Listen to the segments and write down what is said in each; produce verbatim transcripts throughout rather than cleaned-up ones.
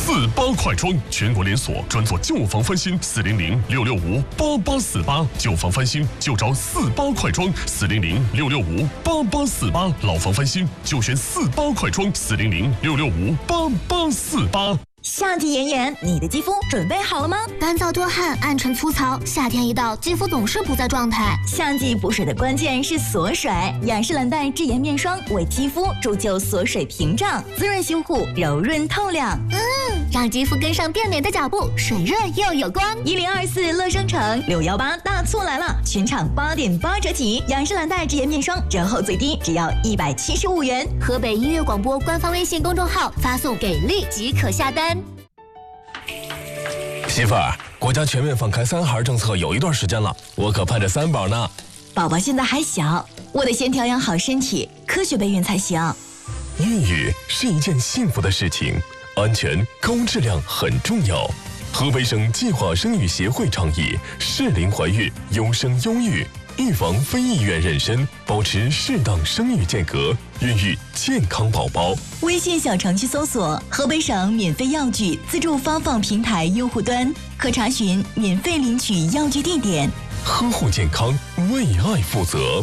四八快装，全国连锁，专做旧房翻新，四零零六六五八八四八，旧房翻新就找四八快装，四零零六六五八八四八，老房翻新就选四八快装，四零零六六五八八四八。 夏季炎炎，你的肌肤准备好了吗？ 干燥多汗，暗沉粗糙，夏天一到，肌肤总是不在状态。 夏季补水的关键是锁水，雅诗兰黛智妍面霜为肌肤铸就锁水屏障，滋润修护，柔润透亮。 嗯，让肌肤跟上变美的脚步，水润又有光。 一零二四乐商城六幺八大促来了，全场八点八折起，雅诗兰黛智妍面霜折后最低只要一百七十五元。 河北音乐广播官方微信公众号发送给力即可下单。 媳妇儿，国家全面放开三孩政策有一段时间了，我可盼着三宝呢。 宝宝现在还小，我得先调养好身体，科学备孕才行。 孕育是一件幸福的事情，安全高质量很重要。河北省计划生育协会倡议适龄怀孕，优生优育，预防非意愿妊娠，保持适当生育间隔，孕育健康宝宝。 微信小程序搜索河北省免费药具自助发放平台用户端，可查询免费领取药具地点。 呵护健康，为爱负责。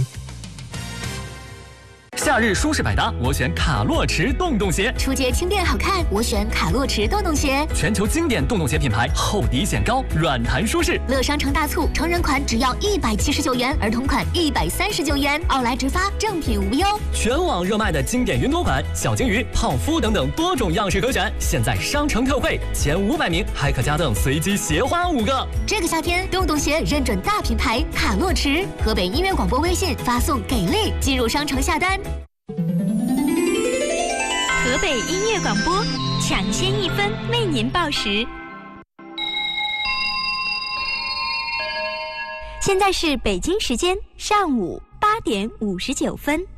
夏日舒适百搭，我选卡洛驰洞洞鞋。 出街轻便好看，我选卡洛驰洞洞鞋。 全球经典洞洞鞋品牌，厚底显高，软弹舒适。 乐商城大促，成人款只要一百七十九元，儿童款一百三十九元，奥莱直发，正品无忧。 全网热卖的经典云朵款、小金鱼、泡芙等等多种样式可选，现在商城特惠，前五百名还可加赠随机鞋花五个。 这个夏天，洞洞鞋认准大品牌卡洛驰。河北音乐广播微信发送给力，进入商城下单。 河北音乐广播，抢先一分为您报时。现在是北京时间上午八点五十九分。